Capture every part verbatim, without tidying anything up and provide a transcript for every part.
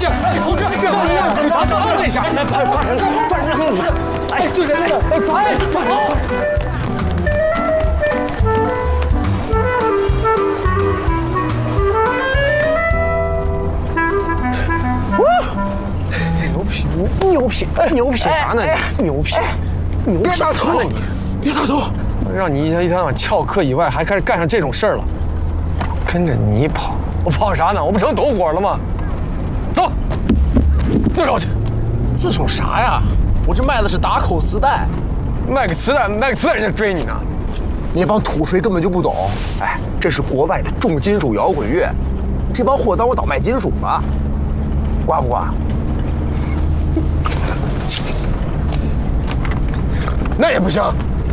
去！哎，同志，干嘛呀？警察抓了一下，来，快抓人，抓人！哎，就是那个，哎，抓人，抓人！牛皮，牛皮，牛皮啥呢？牛皮，牛皮！别打头！别打头！让你一天一天到晚翘课以外，还开始干上这种事儿了。跟着你跑，我跑啥呢？我不成同伙了吗？走，自首去。 自首啥呀？我这卖的是打口磁带， 卖个磁带，卖个磁带，人家追你呢。 你这帮土锤根本就不懂。哎，这是国外的重金属摇滚乐，这帮货当我倒卖金属了，刮不刮？ 那也不行。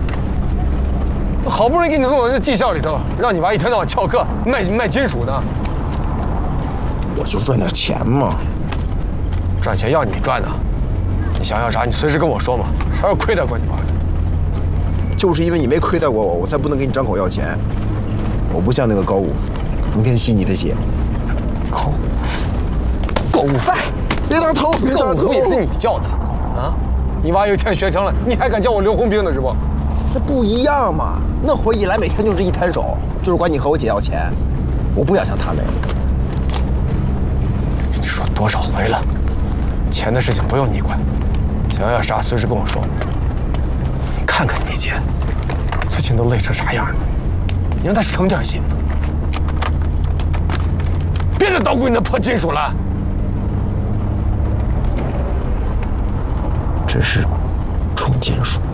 好不容易给你送到这技校里头，让你娃一天到晚翘课卖卖金属呢。 我就赚点钱嘛。 赚钱要你赚的，你想要啥，你随时跟我说嘛。啥时候亏待过你娃？ 就是因为你没亏待过我，我才不能给你张口要钱。我不像那个高武夫，明天吸你的血。 高高武夫， 别打头！别打头！ 高武夫也是你叫的啊？你娃有一天学成了，你还敢叫我刘洪兵呢？是不？ 那不一样嘛！那会儿一来，每天就是一摊手，就是管你和我姐要钱。我不想像他那样。 跟你说多少回了，钱的事情不用你管，想要啥随时跟我说。你看看你姐，最近都累成啥样了，你让她省点心。别再捣鼓你那破金属了。 这是重金属。